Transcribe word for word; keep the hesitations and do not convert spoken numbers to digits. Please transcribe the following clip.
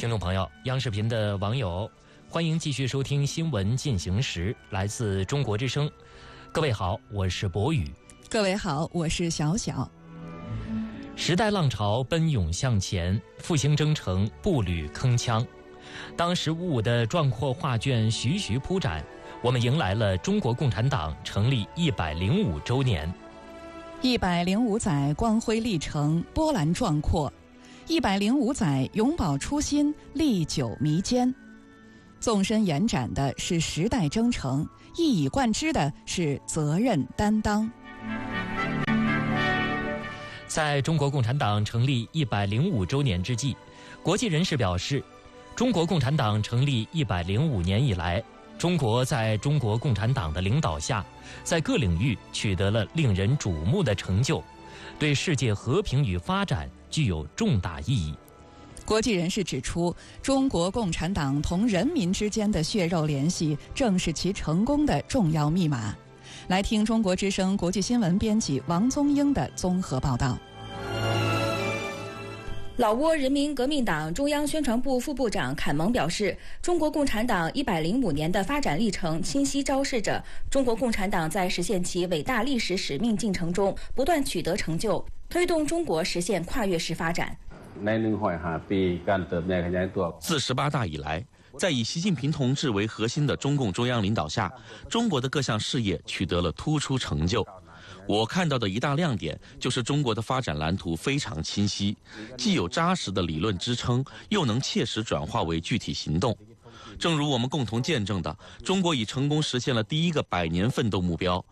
听众朋友，央视频的网友，欢迎继续收听新闻进行时，来自中国之声。各位好，我是博宇。 各位好，我是小小。 时代浪潮奔涌向前，复兴征程步履铿锵。当“十五五”的壮阔画卷徐徐铺展，我们迎来了中国共产党成立一百零五周年。 一百零五载光辉历程，波澜壮阔；一百零五载永葆初心，历久弥坚。纵深延展的是时代征程，一以贯之的是责任担当。 在中国共产党成立一百零五周年之际，国际人士表示，中国共产党成立一百零五年以来，中国在中国共产党的领导下，在各领域取得了令人瞩目的成就，对世界和平与发展具有重大意义。 国际人士指出，中国共产党同人民之间的血肉联系，正是其成功的重要密码。来听中国之声国际新闻编辑王宗英的综合报道。 老挝人民革命党中央宣传部副部长坎蒙表示，中国共产党一百零五年的发展历程清晰昭示着中国共产党在实现其伟大历史使命进程中不断取得成就，推动中国实现跨越式发展。 自十八大以来，在以习近平同志为核心的中共中央领导下，中国的各项事业取得了突出成就。我看到的一大亮点就是中国的发展蓝图非常清晰，既有扎实的理论支撑，又能切实转化为具体行动。正如我们共同见证的，中国已成功实现了第一个百年奋斗目标，